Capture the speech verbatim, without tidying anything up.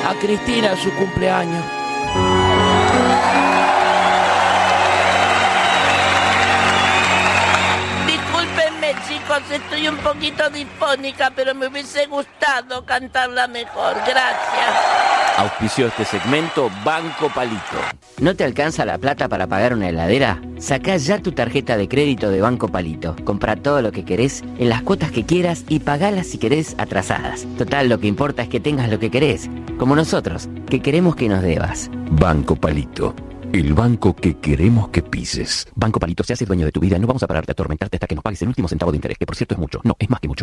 a Cristina su cumpleaños. Discúlpenme, chicos, estoy un poquito disfónica, pero me hubiese gustado cantarla mejor. Gracias. Auspició este segmento Banco Palito. ¿No te alcanza la plata para pagar una heladera? Sacá ya tu tarjeta de crédito de Banco Palito. Comprá todo lo que querés, en las cuotas que quieras y pagalas si querés atrasadas. Total, lo que importa es que tengas lo que querés. Como nosotros, que queremos que nos debas. Banco Palito. El banco que queremos que pises. Banco Palito, se hace dueño de tu vida. No vamos a parar de atormentarte hasta que nos pagues el último centavo de interés, que por cierto es mucho. No, es más que mucho.